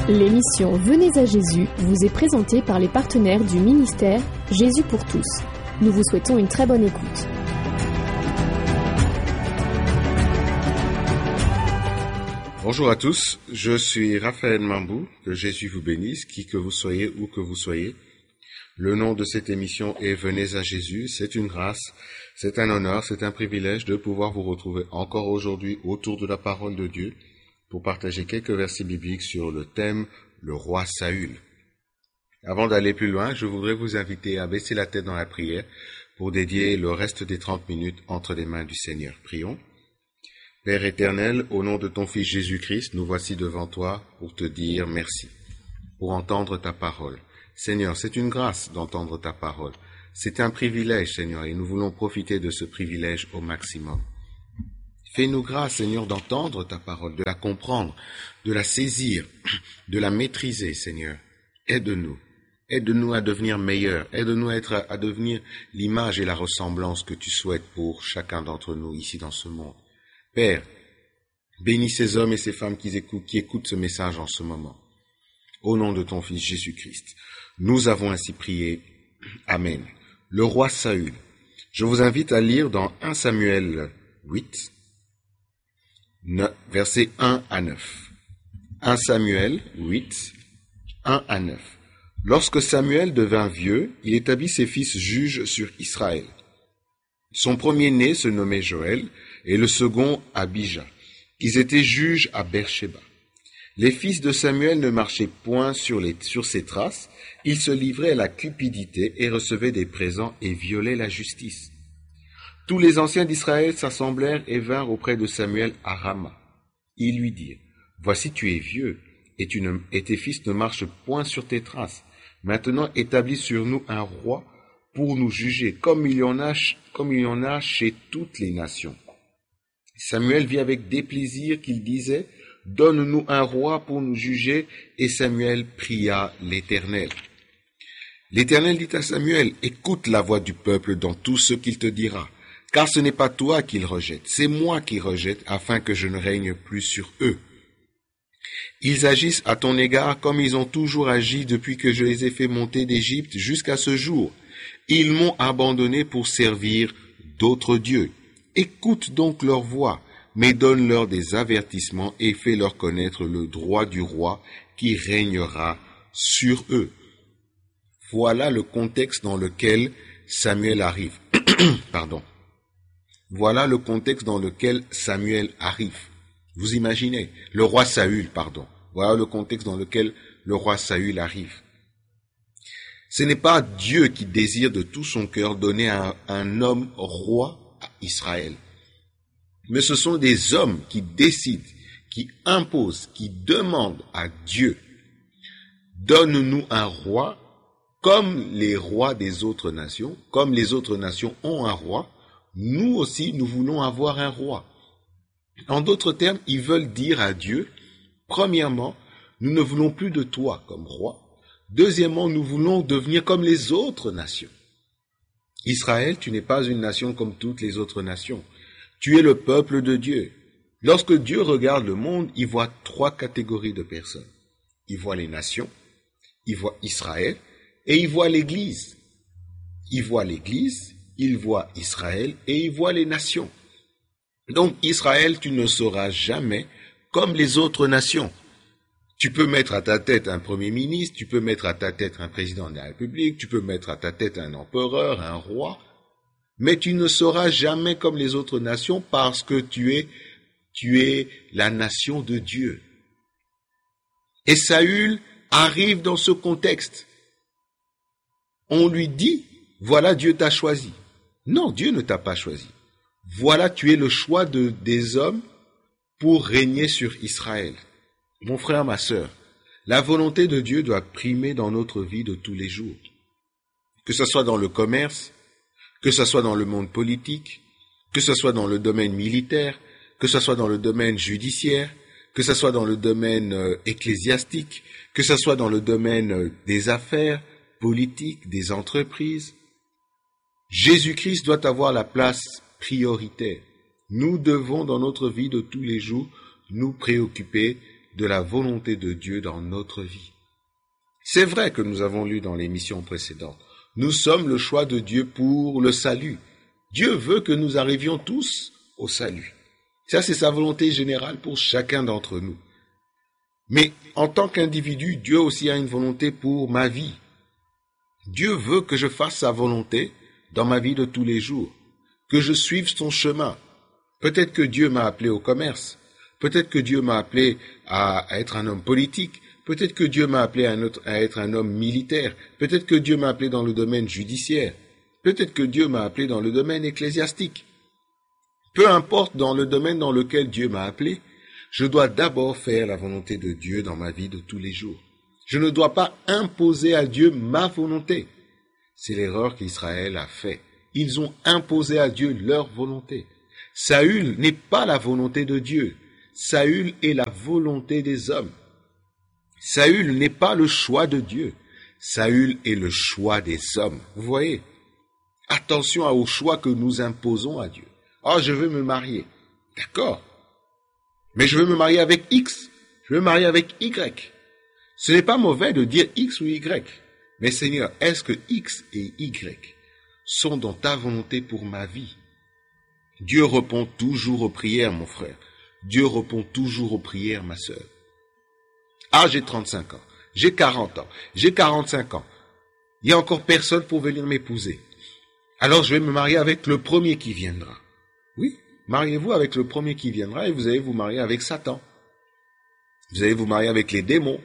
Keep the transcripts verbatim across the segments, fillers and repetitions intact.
L'émission Venez à Jésus vous est présentée par les partenaires du ministère Jésus pour tous. Nous vous souhaitons une très bonne écoute. Bonjour à tous, je suis Raphaël Mambou, que Jésus vous bénisse, qui que vous soyez, où que vous soyez. Le nom de cette émission est Venez à Jésus, c'est une grâce, c'est un honneur, c'est un privilège de pouvoir vous retrouver encore aujourd'hui autour de la parole de Dieu pour partager quelques versets bibliques sur le thème « Le roi Saül ». Avant d'aller plus loin, je voudrais vous inviter à baisser la tête dans la prière pour dédier le reste des trente minutes entre les mains du Seigneur. Prions. Père éternel, au nom de ton Fils Jésus-Christ, nous voici devant toi pour te dire merci, pour entendre ta parole. Seigneur, c'est une grâce d'entendre ta parole. C'est un privilège, Seigneur, et nous voulons profiter de ce privilège au maximum. Fais-nous grâce, Seigneur, d'entendre ta parole, de la comprendre, de la saisir, de la maîtriser, Seigneur. Aide-nous. Aide-nous à devenir meilleurs. Aide-nous à, être, à devenir l'image et la ressemblance que tu souhaites pour chacun d'entre nous ici dans ce monde. Père, bénis ces hommes et ces femmes qui écoutent, qui écoutent ce message en ce moment. Au nom de ton Fils Jésus-Christ, nous avons ainsi prié. Amen. Le roi Saül. Je vous invite à lire dans premier Samuel huit, versets un à neuf. premier Samuel huit, un à neuf. Lorsque Samuel devint vieux, il établit ses fils juges sur Israël. Son premier-né se nommait Joël, et le second Abijah. Ils étaient juges à Beersheba. Les fils de Samuel ne marchaient point sur, les, sur ses traces, ils se livraient à la cupidité et recevaient des présents et violaient la justice. Tous les anciens d'Israël s'assemblèrent et vinrent auprès de Samuel à Rama. Ils lui dirent, « Voici tu es vieux, et, tu ne, et tes fils ne marchent point sur tes traces. Maintenant établis sur nous un roi pour nous juger, comme il y en a, comme il y en a chez toutes les nations. » Samuel vit avec déplaisir qu'il disait, « Donne-nous un roi pour nous juger. » Et Samuel pria l'Éternel. L'Éternel dit à Samuel, « Écoute la voix du peuple dans tout ce qu'il te dira, car ce n'est pas toi qu'il rejette, c'est moi qui rejette, afin que je ne règne plus sur eux. Ils agissent à ton égard comme ils ont toujours agi depuis que je les ai fait monter d'Égypte jusqu'à ce jour. Ils m'ont abandonné pour servir d'autres dieux. Écoute donc leur voix, mais donne-leur des avertissements et fais-leur connaître le droit du roi qui régnera sur eux. » Voilà le contexte dans lequel Samuel arrive. Pardon. Voilà le contexte dans lequel Samuel arrive. Vous imaginez, le roi Saül, pardon. Voilà le contexte dans lequel le roi Saül arrive. Ce n'est pas Dieu qui désire de tout son cœur donner un, un homme roi à Israël. Mais ce sont des hommes qui décident, qui imposent, qui demandent à Dieu, donne-nous un roi comme les rois des autres nations, comme les autres nations ont un roi, nous aussi nous voulons avoir un roi. En d'autres termes, ils veulent dire à Dieu, premièrement, nous ne voulons plus de toi comme roi. Deuxièmement, nous voulons devenir comme les autres nations. Israël, tu n'es pas une nation comme toutes les autres nations. Tu es le peuple de Dieu. Lorsque Dieu regarde le monde, il voit trois catégories de personnes. Il voit les nations, il voit Israël et il voit l'Église. Il voit l'Église, il voit Israël et il voit les nations. Donc Israël, tu ne seras jamais comme les autres nations. Tu peux mettre à ta tête un premier ministre, tu peux mettre à ta tête un président de la République, tu peux mettre à ta tête un empereur, un roi, mais tu ne seras jamais comme les autres nations parce que tu es, tu es la nation de Dieu. Et Saül arrive dans ce contexte. On lui dit, voilà, Dieu t'a choisi. Non, Dieu ne t'a pas choisi. Voilà, tu es le choix de, des hommes pour régner sur Israël. Mon frère, ma sœur, la volonté de Dieu doit primer dans notre vie de tous les jours. Que ce soit dans le commerce, que ce soit dans le monde politique, que ce soit dans le domaine militaire, que ce soit dans le domaine judiciaire, que ce soit dans le domaine euh, ecclésiastique, que ce soit dans le domaine euh, des affaires politiques, des entreprises. Jésus-Christ doit avoir la place prioritaire. Nous devons, dans notre vie de tous les jours, nous préoccuper de la volonté de Dieu dans notre vie. C'est vrai que nous avons lu dans l'émission précédente, nous sommes le choix de Dieu pour le salut. Dieu veut que nous arrivions tous au salut. Ça, c'est sa volonté générale pour chacun d'entre nous. Mais en tant qu'individu, Dieu aussi a une volonté pour ma vie. Dieu veut que je fasse sa volonté dans ma vie de tous les jours, que je suive son chemin. Peut-être que Dieu m'a appelé au commerce, peut-être que Dieu m'a appelé à, à être un homme politique, peut-être que Dieu m'a appelé à, un autre, à être un homme militaire, peut-être que Dieu m'a appelé dans le domaine judiciaire, peut-être que Dieu m'a appelé dans le domaine ecclésiastique. Peu importe dans le domaine dans lequel Dieu m'a appelé, je dois d'abord faire la volonté de Dieu dans ma vie de tous les jours. Je ne dois pas imposer à Dieu ma volonté. C'est l'erreur qu'Israël a fait. Ils ont imposé à Dieu leur volonté. Saül n'est pas la volonté de Dieu. Saül est la volonté des hommes. Saül n'est pas le choix de Dieu. Saül est le choix des hommes. Vous voyez? Attention au choix que nous imposons à Dieu. Oh, je veux me marier. D'accord. Mais je veux me marier avec X. Je veux me marier avec Y. Ce n'est pas mauvais de dire X ou Y. Mais Seigneur, est-ce que X et Y sont dans ta volonté pour ma vie? Dieu répond toujours aux prières, mon frère. Dieu répond toujours aux prières, ma sœur. Ah, j'ai trente-cinq ans. J'ai quarante ans. J'ai quarante-cinq ans. Il n'y a encore personne pour venir m'épouser. Alors je vais me marier avec le premier qui viendra. Oui, mariez-vous avec le premier qui viendra et vous allez vous marier avec Satan. Vous allez vous marier avec les démons.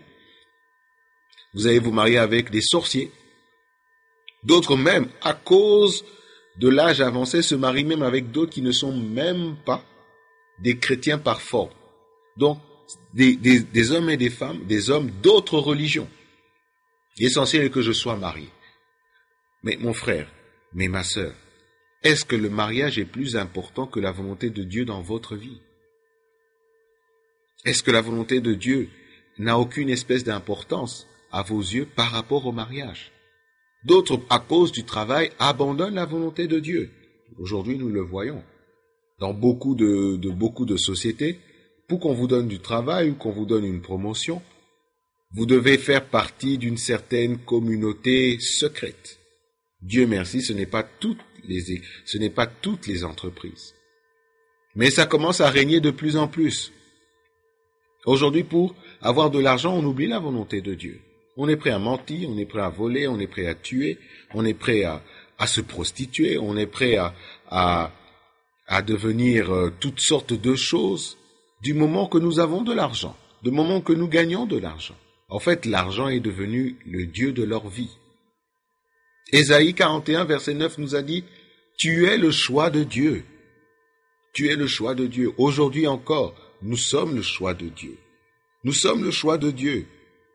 Vous allez vous marier avec des sorciers. D'autres même, à cause de l'âge avancé, se marient même avec d'autres qui ne sont même pas des chrétiens par forme. Donc, des, des, des hommes et des femmes, des hommes d'autres religions. L'essentiel est que je sois marié. Mais mon frère, mais ma sœur, est-ce que le mariage est plus important que la volonté de Dieu dans votre vie? Est-ce que la volonté de Dieu n'a aucune espèce d'importance à vos yeux par rapport au mariage? D'autres, à cause du travail, abandonnent la volonté de Dieu. Aujourd'hui, nous le voyons. Dans beaucoup de, de, beaucoup de sociétés, pour qu'on vous donne du travail ou qu'on vous donne une promotion, vous devez faire partie d'une certaine communauté secrète. Dieu merci, ce n'est pas toutes les, ce n'est pas toutes les entreprises. Mais ça commence à régner de plus en plus. Aujourd'hui, pour avoir de l'argent, on oublie la volonté de Dieu. On est prêt à mentir, on est prêt à voler, on est prêt à tuer, on est prêt à, à se prostituer, on est prêt à, à, à devenir euh, toutes sortes de choses du moment que nous avons de l'argent, du moment que nous gagnons de l'argent. En fait, l'argent est devenu le Dieu de leur vie. Ésaïe quarante et un, verset neuf nous a dit, « Tu es le choix de Dieu. Tu es le choix de Dieu. » Aujourd'hui encore, nous sommes le choix de Dieu. Nous sommes le choix de Dieu.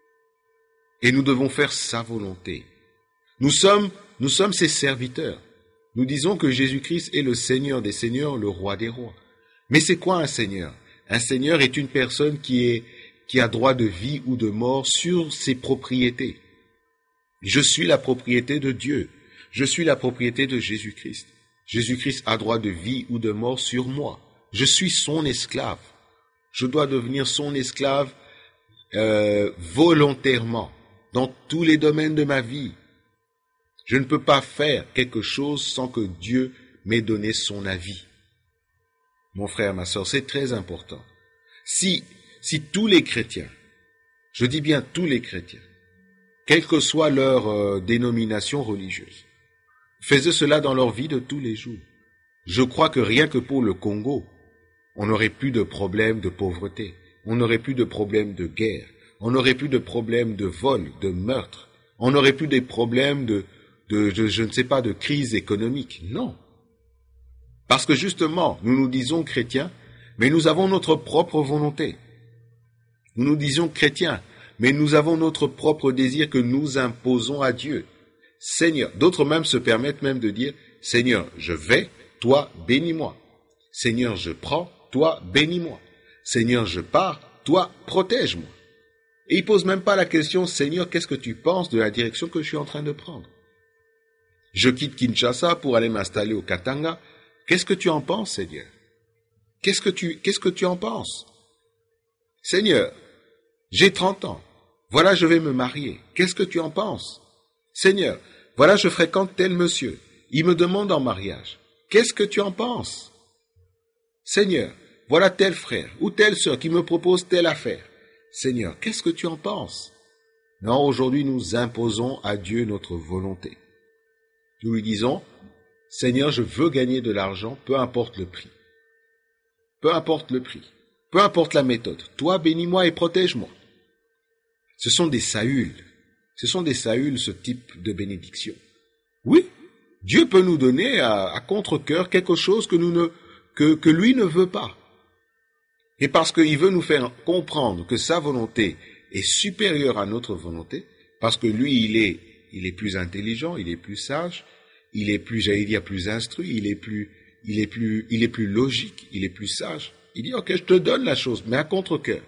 Et nous devons faire sa volonté. Nous sommes, nous sommes ses serviteurs. Nous disons que Jésus-Christ est le Seigneur des Seigneurs, le Roi des Rois. Mais c'est quoi un Seigneur? Un Seigneur est une personne qui est, qui a droit de vie ou de mort sur ses propriétés. Je suis la propriété de Dieu. Je suis la propriété de Jésus-Christ. Jésus-Christ a droit de vie ou de mort sur moi. Je suis son esclave. Je dois devenir son esclave euh, volontairement dans tous les domaines de ma vie. Je ne peux pas faire quelque chose sans que Dieu m'ait donné son avis. Mon frère, ma sœur, c'est très important. Si, si tous les chrétiens, je dis bien tous les chrétiens, quelle que soit leur euh, dénomination religieuse, faisaient cela dans leur vie de tous les jours, je crois que rien que pour le Congo, on n'aurait plus de problème de pauvreté, on n'aurait plus de problème de guerre, on n'aurait plus de problème de vol, de meurtre, on n'aurait plus des problèmes de, de, de, je ne sais pas, de crise économique. Non. Parce que justement, nous nous disons chrétiens, mais nous avons notre propre volonté. Nous nous disons chrétiens, mais nous avons notre propre désir que nous imposons à Dieu. Seigneur, d'autres même se permettent même de dire, Seigneur, je vais, toi, bénis-moi. Seigneur, je prends, toi, bénis-moi. Seigneur, je pars, toi, protège-moi. Et ils ne posent même pas la question, Seigneur, qu'est-ce que tu penses de la direction que je suis en train de prendre? Je quitte Kinshasa pour aller m'installer au Katanga. Qu'est-ce que tu en penses, Seigneur? Qu'est-ce que tu, qu'est-ce que tu en penses? Seigneur, J'ai trente ans. Voilà, je vais me marier. Qu'est-ce que tu en penses? Seigneur, voilà, je fréquente tel monsieur. Il me demande en mariage. Qu'est-ce que tu en penses? Seigneur, voilà tel frère ou telle sœur qui me propose telle affaire. Seigneur, qu'est-ce que tu en penses? Non, aujourd'hui, nous imposons à Dieu notre volonté. Nous lui disons, Seigneur, je veux gagner de l'argent, peu importe le prix. Peu importe le prix. Peu importe la méthode. Toi, bénis-moi et protège-moi. Ce sont des Saül. Ce sont des Saül, ce type de bénédiction. Oui, Dieu peut nous donner à, à contre-cœur quelque chose que, nous ne, que, que lui ne veut pas. Et parce qu'il veut nous faire comprendre que sa volonté est supérieure à notre volonté, parce que lui, il est, il est plus intelligent, il est plus sage, il est plus, j'allais dire, plus instruit, il est plus, il est plus, il est plus logique, il est plus sage. Il dit, ok, je te donne la chose, mais à contre-cœur.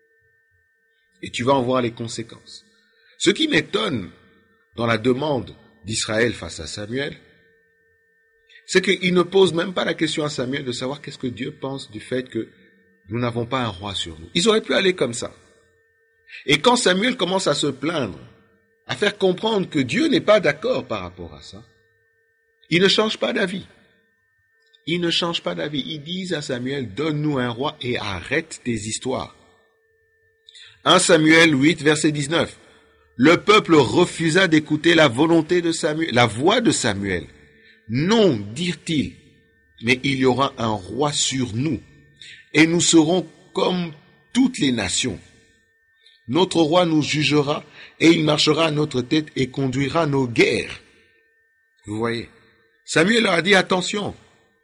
Et tu vas en voir les conséquences. Ce qui m'étonne dans la demande d'Israël face à Samuel, c'est qu'il ne pose même pas la question à Samuel de savoir qu'est-ce que Dieu pense du fait que nous n'avons pas un roi sur nous. Ils auraient pu aller comme ça. Et quand Samuel commence à se plaindre, à faire comprendre que Dieu n'est pas d'accord par rapport à ça, il ne change pas d'avis. Il ne change pas d'avis. Ils disent à Samuel, donne-nous un roi et arrête tes histoires. premier Samuel huit, verset dix-neuf. Le peuple refusa d'écouter la volonté de Samuel, la voix de Samuel. Non, dirent-ils, mais il y aura un roi sur nous, et nous serons comme toutes les nations. Notre roi nous jugera, et il marchera à notre tête et conduira nos guerres. Vous voyez, Samuel leur a dit, attention,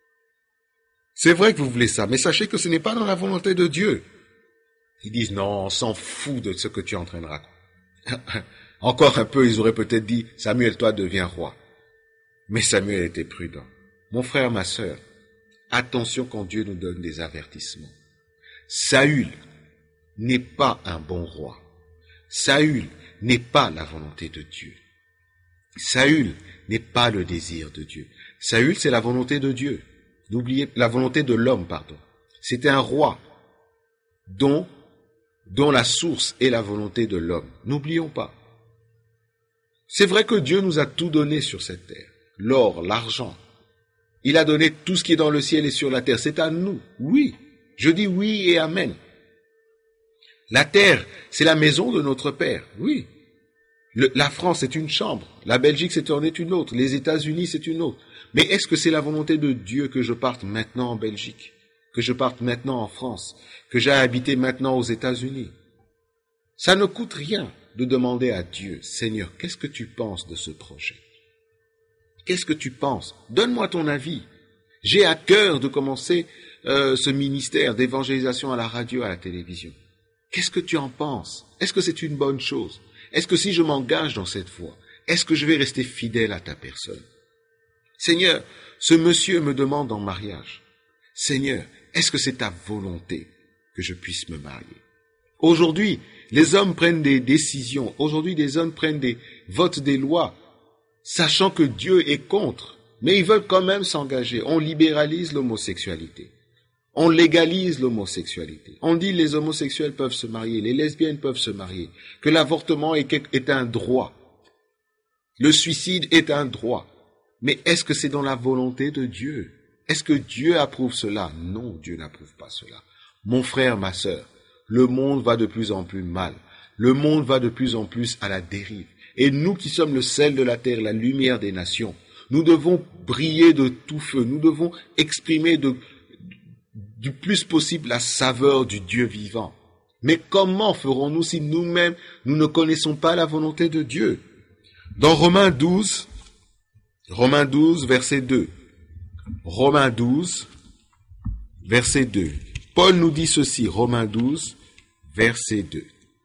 c'est vrai que vous voulez ça, mais sachez que ce n'est pas dans la volonté de Dieu. Ils disent, non, on s'en fout de ce que tu es en train de raconter. Encore un peu, ils auraient peut-être dit, Samuel, toi, deviens roi. Mais Samuel était prudent. Mon frère, ma sœur, attention quand Dieu nous donne des avertissements. Saül n'est pas un bon roi. Saül n'est pas la volonté de Dieu. Saül n'est pas le désir de Dieu. Saül, c'est la volonté de Dieu. N'oubliez la volonté de l'homme, pardon. C'était un roi dont, dont la source est la volonté de l'homme. N'oublions pas. C'est vrai que Dieu nous a tout donné sur cette terre. L'or, l'argent. Il a donné tout ce qui est dans le ciel et sur la terre. C'est à nous. Oui. Je dis oui et amen. La terre, c'est la maison de notre Père. Oui. Le, la France, c'est une chambre. La Belgique, c'est en est une autre. Les États-Unis, c'est une autre. Mais est-ce que c'est la volonté de Dieu que je parte maintenant en Belgique, que je parte maintenant en France, que j'aille habiter maintenant aux États-Unis? Ça ne coûte rien de demander à Dieu, Seigneur, qu'est-ce que tu penses de ce projet? Qu'est-ce que tu penses? Donne-moi ton avis. J'ai à cœur de commencer euh, ce ministère d'évangélisation à la radio, à la télévision. Qu'est-ce que tu en penses? Est-ce que c'est une bonne chose? Est-ce que si je m'engage dans cette voie, est-ce que je vais rester fidèle à ta personne? Seigneur, ce monsieur me demande en mariage. Seigneur, est-ce que c'est ta volonté que je puisse me marier? Aujourd'hui, les hommes prennent des décisions. Aujourd'hui, les hommes prennent des votent des lois, sachant que Dieu est contre. Mais ils veulent quand même s'engager. On libéralise l'homosexualité. On légalise l'homosexualité. On dit les homosexuels peuvent se marier, les lesbiennes peuvent se marier, que l'avortement est, est un droit. Le suicide est un droit. Mais est-ce que c'est dans la volonté de Dieu? Est-ce que Dieu approuve cela? Non, Dieu n'approuve pas cela. Mon frère, ma sœur, le monde va de plus en plus mal. Le monde va de plus en plus à la dérive. Et nous qui sommes le sel de la terre, la lumière des nations, nous devons briller de tout feu. Nous devons exprimer de, du plus possible la saveur du Dieu vivant. Mais comment ferons-nous si nous-mêmes, nous ne connaissons pas la volonté de Dieu? Dans Romains douze, Romains douze, verset deux. Romains douze, verset deux. Paul nous dit ceci, Romains douze, verset deux.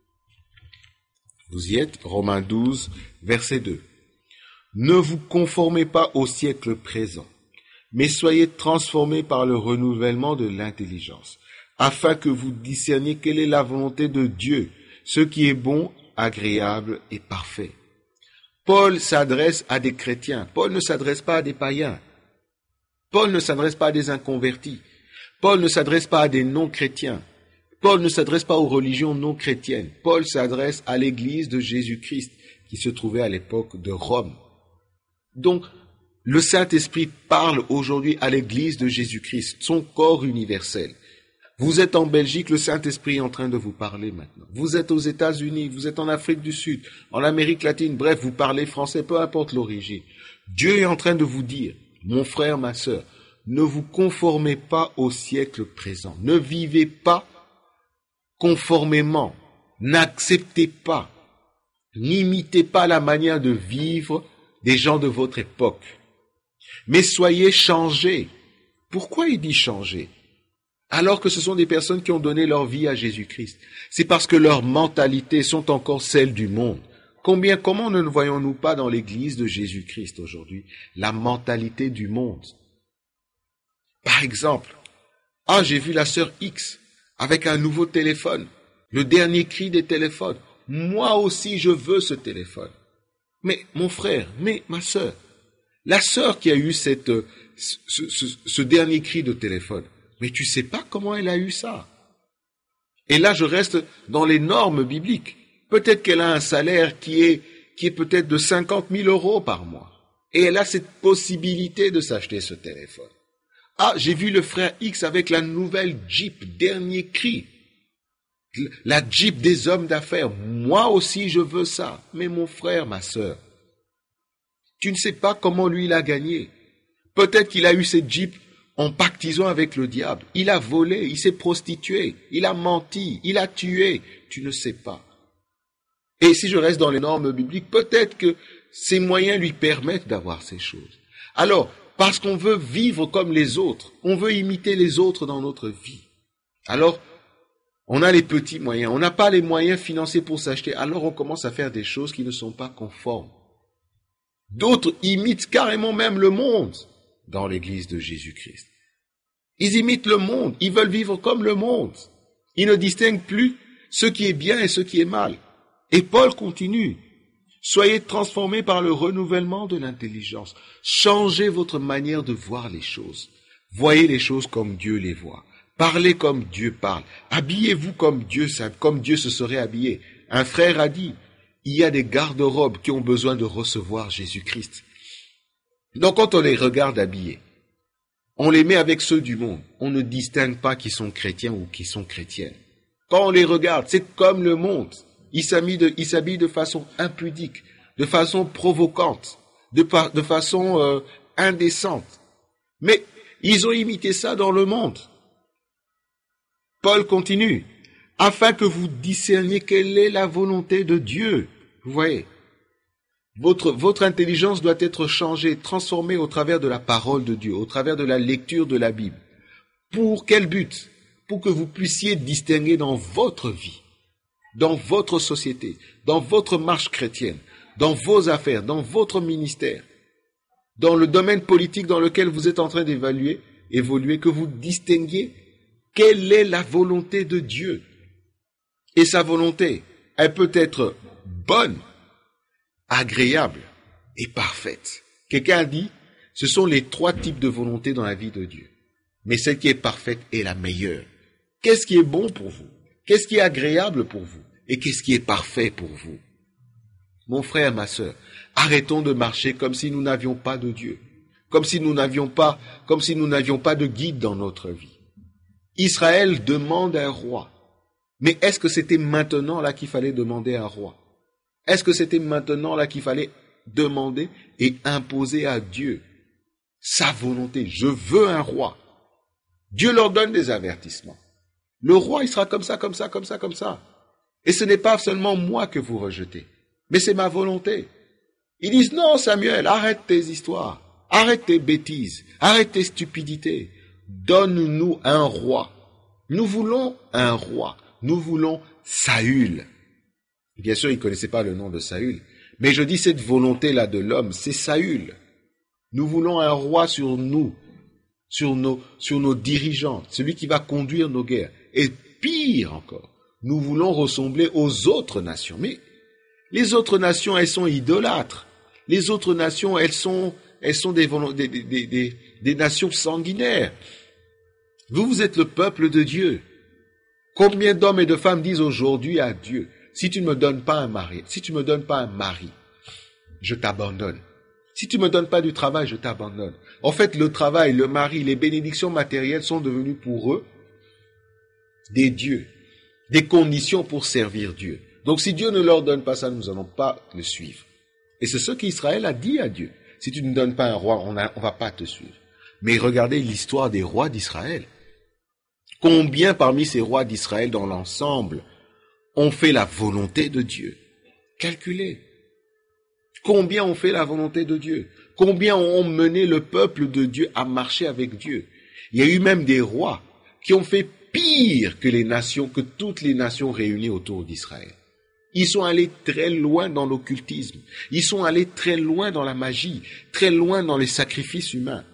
Vous y êtes, Romains douze, verset deux. Ne vous conformez pas au siècle présent, mais soyez transformés par le renouvellement de l'intelligence, afin que vous discerniez quelle est la volonté de Dieu, ce qui est bon, agréable et parfait. Paul s'adresse à des chrétiens. Paul ne s'adresse pas à des païens. Paul ne s'adresse pas à des inconvertis. Paul ne s'adresse pas à des non-chrétiens. Paul ne s'adresse pas aux religions non chrétiennes. Paul s'adresse à l'église de Jésus-Christ qui se trouvait à l'époque de Rome. Donc, le Saint-Esprit parle aujourd'hui à l'église de Jésus-Christ, son corps universel. Vous êtes en Belgique, le Saint-Esprit est en train de vous parler maintenant. Vous êtes aux États-Unis, vous êtes en Afrique du Sud, en Amérique latine, bref, vous parlez français, peu importe l'origine. Dieu est en train de vous dire, mon frère, ma sœur, ne vous conformez pas au siècle présent. Ne vivez pas conformément. N'acceptez pas. N'imitez pas la manière de vivre des gens de votre époque. Mais soyez changés. Pourquoi il dit changer? Alors que ce sont des personnes qui ont donné leur vie à Jésus-Christ. C'est parce que leurs mentalités sont encore celles du monde. Combien, comment ne voyons-nous pas dans l'église de Jésus-Christ aujourd'hui la mentalité du monde? Par exemple, ah, j'ai vu la sœur X avec un nouveau téléphone, le dernier cri des téléphones. Moi aussi, je veux ce téléphone. Mais mon frère, mais ma sœur, la sœur qui a eu cette, ce, ce, ce dernier cri de téléphone, mais tu sais pas comment elle a eu ça. Et là, je reste dans les normes bibliques. Peut-être qu'elle a un salaire qui est, qui est peut-être de cinquante mille euros par mois. Et elle a cette possibilité de s'acheter ce téléphone. Ah, j'ai vu le frère X avec la nouvelle Jeep, dernier cri. La Jeep des hommes d'affaires. Moi aussi, je veux ça. Mais mon frère, ma sœur, tu ne sais pas comment lui il a gagné. Peut-être qu'il a eu cette Jeep en pactisant avec le diable. Il a volé, il s'est prostitué, il a menti, il a tué. Tu ne sais pas. Et si je reste dans les normes bibliques, peut-être que ces moyens lui permettent d'avoir ces choses. Alors, parce qu'on veut vivre comme les autres, on veut imiter les autres dans notre vie. Alors, on a les petits moyens, on n'a pas les moyens financiers pour s'acheter, alors on commence à faire des choses qui ne sont pas conformes. D'autres imitent carrément même le monde dans l'église de Jésus-Christ. Ils imitent le monde, ils veulent vivre comme le monde. Ils ne distinguent plus ce qui est bien et ce qui est mal. Et Paul continue. Soyez transformés par le renouvellement de l'intelligence. Changez votre manière de voir les choses. Voyez les choses comme Dieu les voit. Parlez comme Dieu parle. Habillez-vous comme Dieu, comme Dieu se serait habillé. Un frère a dit, il y a des garde-robes qui ont besoin de recevoir Jésus-Christ. Donc quand on les regarde habillés, on les met avec ceux du monde. On ne distingue pas qui sont chrétiens ou qui sont chrétiennes. Quand on les regarde, c'est comme le monde. Ils s'habillent de, ils s'habillent de façon impudique, de façon provocante, de, de façon euh, indécente. Mais ils ont imité ça dans le monde. Paul continue, afin que vous discerniez quelle est la volonté de Dieu. Vous voyez, votre, votre intelligence doit être changée, transformée au travers de la parole de Dieu, au travers de la lecture de la Bible. Pour quel but? Pour que vous puissiez distinguer dans votre vie, dans votre société, dans votre marche chrétienne, dans vos affaires, dans votre ministère, dans le domaine politique dans lequel vous êtes en train d'évaluer, évoluer, que vous distinguiez quelle est la volonté de Dieu. Et sa volonté, elle peut être bonne, agréable et parfaite. Quelqu'un a dit, ce sont les trois types de volonté dans la vie de Dieu. Mais celle qui est parfaite est la meilleure. Qu'est-ce qui est bon pour vous? Qu'est-ce qui est agréable pour vous? Et qu'est-ce qui est parfait pour vous? Mon frère, ma sœur, arrêtons de marcher comme si nous n'avions pas de Dieu, comme si nous n'avions pas, comme si nous n'avions pas de guide dans notre vie. Israël demande un roi. Mais est-ce que c'était maintenant là qu'il fallait demander un roi? Est-ce que c'était maintenant là qu'il fallait demander et imposer à Dieu sa volonté? Je veux un roi. Dieu leur donne des avertissements. Le roi, il sera comme ça, comme ça, comme ça, comme ça. Et ce n'est pas seulement moi que vous rejetez, mais c'est ma volonté. Ils disent, non, Samuel, arrête tes histoires, arrête tes bêtises, arrête tes stupidités. Donne-nous un roi. Nous voulons un roi. Nous voulons Saül. Bien sûr, ils ne connaissaient pas le nom de Saül, mais je dis cette volonté-là de l'homme, c'est Saül. Nous voulons un roi sur nous, sur nos, sur nos dirigeants, celui qui va conduire nos guerres. Et pire encore, nous voulons ressembler aux autres nations. Mais les autres nations, elles sont idolâtres. Les autres nations, elles sont, elles sont des, des, des, des, des nations sanguinaires. Vous, vous êtes le peuple de Dieu. Combien d'hommes et de femmes disent aujourd'hui à Dieu, si tu ne me donnes pas un mari, si tu ne me donnes pas un mari, je t'abandonne. Si tu ne me donnes pas du travail, je t'abandonne. En fait, le travail, le mari, les bénédictions matérielles sont devenues pour eux des dieux, des conditions pour servir Dieu. Donc si Dieu ne leur donne pas ça, nous n'allons pas le suivre. Et c'est ce qu'Israël a dit à Dieu. Si tu ne nous donnes pas un roi, on ne va pas te suivre. Mais regardez l'histoire des rois d'Israël. Combien parmi ces rois d'Israël dans l'ensemble ont fait la volonté de Dieu? Calculez. Combien ont fait la volonté de Dieu? Combien ont mené le peuple de Dieu à marcher avec Dieu? Il y a eu même des rois qui ont fait pire que les nations, que toutes les nations réunies autour d'Israël. Ils sont allés très loin dans l'occultisme. Ils sont allés très loin dans la magie, très loin dans les sacrifices humains.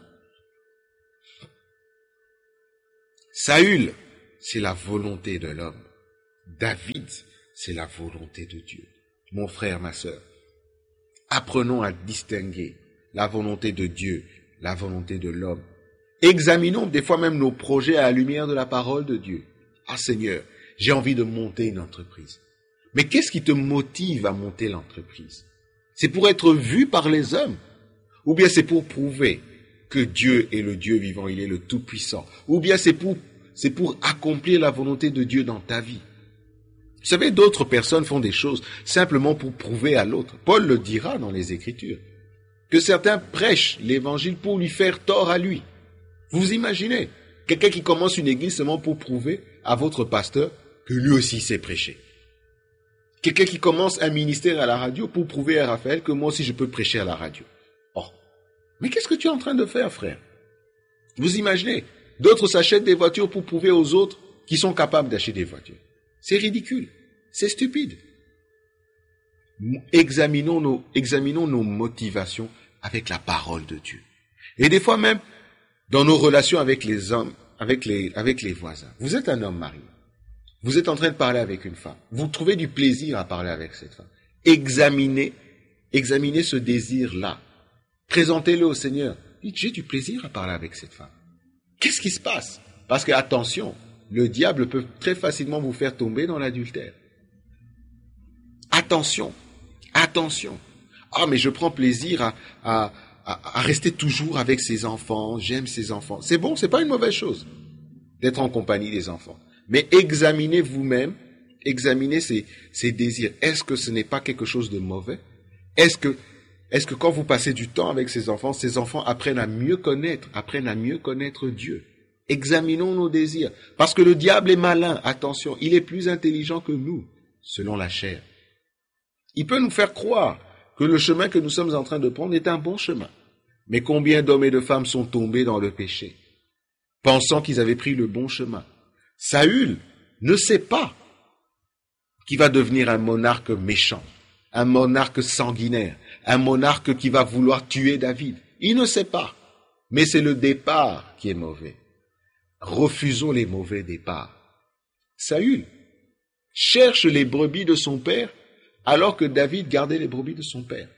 Saül, c'est la volonté de l'homme. David, c'est la volonté de Dieu. Mon frère, ma sœur, apprenons à distinguer la volonté de Dieu, la volonté de l'homme. Examinons des fois même nos projets à la lumière de la parole de Dieu. Ah Seigneur, j'ai envie de monter une entreprise. Mais qu'est-ce qui te motive à monter l'entreprise? C'est pour être vu par les hommes? Ou bien c'est pour prouver que Dieu est le Dieu vivant, il est le Tout-Puissant? Ou bien c'est pour, c'est pour accomplir la volonté de Dieu dans ta vie? Vous savez, d'autres personnes font des choses simplement pour prouver à l'autre. Paul le dira dans les Écritures, que certains prêchent l'évangile pour lui faire tort à lui. Vous imaginez, quelqu'un qui commence une église seulement pour prouver à votre pasteur que lui aussi sait prêcher. Quelqu'un qui commence un ministère à la radio pour prouver à Raphaël que moi aussi je peux prêcher à la radio. Oh, mais qu'est-ce que tu es en train de faire, frère? Vous imaginez, d'autres s'achètent des voitures pour prouver aux autres qu'ils sont capables d'acheter des voitures. C'est ridicule, c'est stupide. Examinons nos, examinons nos motivations avec la parole de Dieu. Et des fois même, dans nos relations avec les hommes, avec les, avec les voisins. Vous êtes un homme marié. Vous êtes en train de parler avec une femme. Vous trouvez du plaisir à parler avec cette femme. Examinez, examinez ce désir-là. Présentez-le au Seigneur. Dites, j'ai du plaisir à parler avec cette femme. Qu'est-ce qui se passe? Parce que, attention, le diable peut très facilement vous faire tomber dans l'adultère. Attention, attention. Ah, mais je prends plaisir à, à, à, à rester toujours avec ses enfants. J'aime ses enfants. C'est bon, c'est pas une mauvaise chose d'être en compagnie des enfants. Mais examinez vous-même, examinez ces, ces désirs. Est-ce que ce n'est pas quelque chose de mauvais? Est-ce que, est-ce que quand vous passez du temps avec ces enfants, ces enfants apprennent à mieux connaître, apprennent à mieux connaître Dieu? Examinons nos désirs. Parce que le diable est malin, attention, il est plus intelligent que nous, selon la chair. Il peut nous faire croire que le chemin que nous sommes en train de prendre est un bon chemin. Mais combien d'hommes et de femmes sont tombés dans le péché, pensant qu'ils avaient pris le bon chemin? Saül ne sait pas qu'il va devenir un monarque méchant, un monarque sanguinaire, un monarque qui va vouloir tuer David. Il ne sait pas. Mais c'est le départ qui est mauvais. Refusons les mauvais départs. Saül cherche les brebis de son père alors que David gardait les brebis de son père.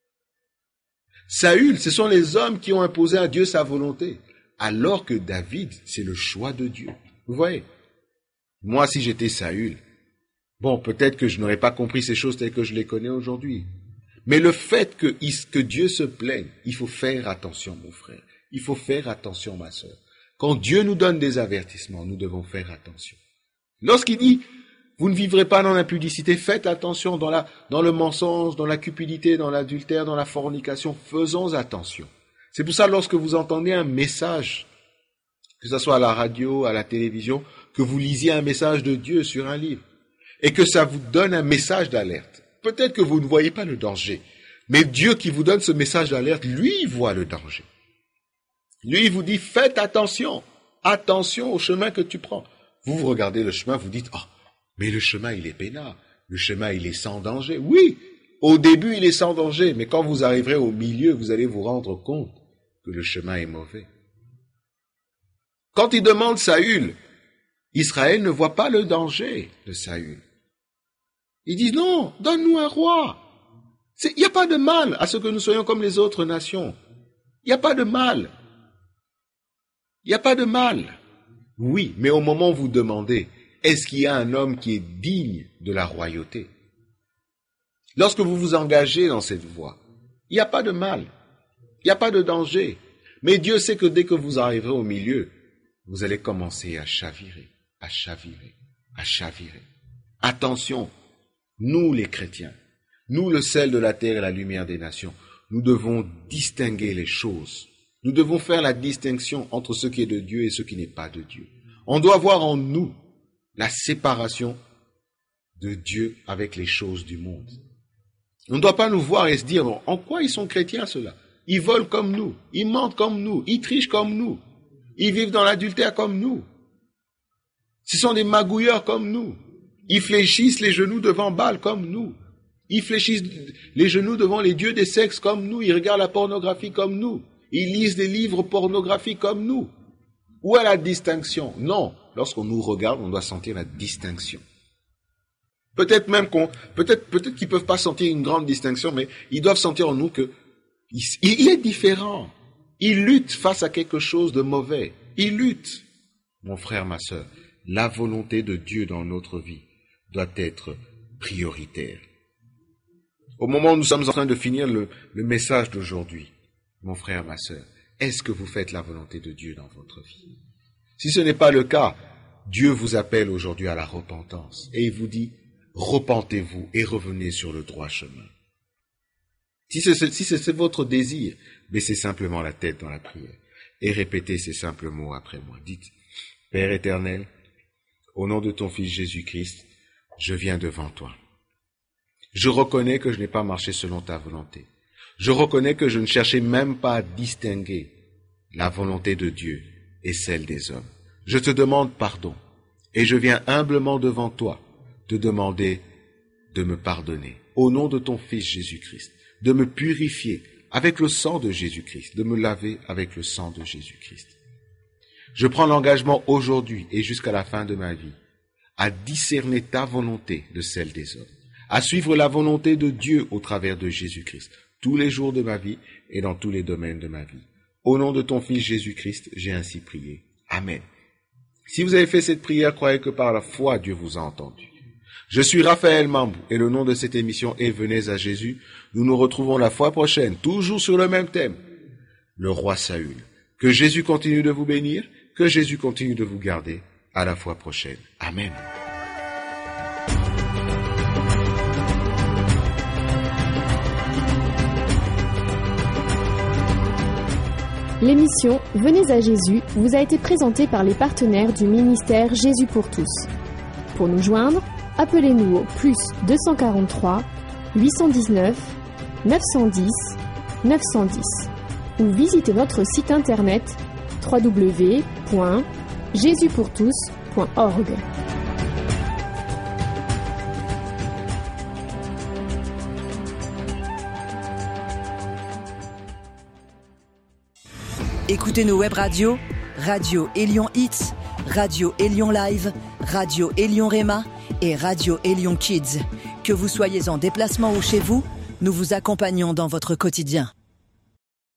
Saül, ce sont les hommes qui ont imposé à Dieu sa volonté, alors que David, c'est le choix de Dieu. Vous voyez, moi si j'étais Saül, bon, peut-être que je n'aurais pas compris ces choses telles que je les connais aujourd'hui. Mais le fait que, que Dieu se plaigne, il faut faire attention, mon frère. Il faut faire attention, ma sœur. Quand Dieu nous donne des avertissements, nous devons faire attention. Lorsqu'il dit, vous ne vivrez pas dans l'impudicité, faites attention dans, la, dans le mensonge, dans la cupidité, dans l'adultère, dans la fornication, faisons attention. C'est pour ça, lorsque vous entendez un message, que ce soit à la radio, à la télévision, que vous lisiez un message de Dieu sur un livre, et que ça vous donne un message d'alerte. Peut-être que vous ne voyez pas le danger, mais Dieu qui vous donne ce message d'alerte, lui, il voit le danger. Lui, il vous dit, faites attention, attention au chemin que tu prends. Vous, vous regardez le chemin, vous dites, oh, mais le chemin, il est peinard, le chemin, il est sans danger. Oui, au début, il est sans danger, mais quand vous arriverez au milieu, vous allez vous rendre compte que le chemin est mauvais. Quand il demande Saül, Israël ne voit pas le danger de Saül. Il dit, non, donne-nous un roi. Il n'y a pas de mal à ce que nous soyons comme les autres nations. Il n'y a pas de mal. Il n'y a pas de mal. Oui, mais au moment où vous demandez, est-ce qu'il y a un homme qui est digne de la royauté? Lorsque vous vous engagez dans cette voie, il n'y a pas de mal, il n'y a pas de danger. Mais Dieu sait que dès que vous arriverez au milieu, vous allez commencer à chavirer, à chavirer, à chavirer. Attention, nous les chrétiens, nous le sel de la terre et la lumière des nations, nous devons distinguer les choses. Nous devons faire la distinction entre ce qui est de Dieu et ce qui n'est pas de Dieu. On doit voir en nous la séparation de Dieu avec les choses du monde. On ne doit pas nous voir et se dire, en quoi ils sont chrétiens ceux-là? Ils volent comme nous, ils mentent comme nous, ils trichent comme nous, ils vivent dans l'adultère comme nous. Ce sont des magouilleurs comme nous. Ils fléchissent les genoux devant Baal comme nous. Ils fléchissent les genoux devant les dieux des sexes comme nous. Ils regardent la pornographie comme nous. Ils lisent des livres pornographiques comme nous. Où est la distinction? Non. Lorsqu'on nous regarde, on doit sentir la distinction. Peut-être même qu'on, peut-être, peut-être qu'ils peuvent pas sentir une grande distinction, mais ils doivent sentir en nous que il, il est différent. Il lutte face à quelque chose de mauvais. Il lutte. Mon frère, ma sœur, la volonté de Dieu dans notre vie doit être prioritaire. Au moment où nous sommes en train de finir le, le message d'aujourd'hui, mon frère, ma sœur, est-ce que vous faites la volonté de Dieu dans votre vie? Si ce n'est pas le cas, Dieu vous appelle aujourd'hui à la repentance et il vous dit, repentez-vous et revenez sur le droit chemin. Si c'est, si c'est votre désir, baissez simplement la tête dans la prière et répétez ces simples mots après moi. Dites, Père éternel, au nom de ton Fils Jésus-Christ, je viens devant toi. Je reconnais que je n'ai pas marché selon ta volonté. Je reconnais que je ne cherchais même pas à distinguer la volonté de Dieu et celle des hommes. Je te demande pardon et je viens humblement devant toi te demander de me pardonner au nom de ton Fils Jésus-Christ, de me purifier avec le sang de Jésus-Christ, de me laver avec le sang de Jésus-Christ. Je prends l'engagement aujourd'hui et jusqu'à la fin de ma vie à discerner ta volonté de celle des hommes, à suivre la volonté de Dieu au travers de Jésus-Christ, tous les jours de ma vie et dans tous les domaines de ma vie. Au nom de ton Fils Jésus-Christ, j'ai ainsi prié. Amen. Si vous avez fait cette prière, croyez que par la foi, Dieu vous a entendu. Je suis Raphaël Mambou et le nom de cette émission est Venez à Jésus. Nous nous retrouvons la fois prochaine, toujours sur le même thème, le roi Saül. Que Jésus continue de vous bénir, que Jésus continue de vous garder. À la fois prochaine. Amen. L'émission Venez à Jésus vous a été présentée par les partenaires du ministère Jésus pour tous. Pour nous joindre, appelez-nous au plus deux cent quarante-trois, huit cent dix-neuf, neuf cent dix, neuf cent dix ou visitez notre site internet w w w point jésus pour tous point org. Écoutez nos web radios, Radio Élion Hits, Radio Élion Live, Radio Élion Réma et Radio Élion Kids. Que vous soyez en déplacement ou chez vous, nous vous accompagnons dans votre quotidien.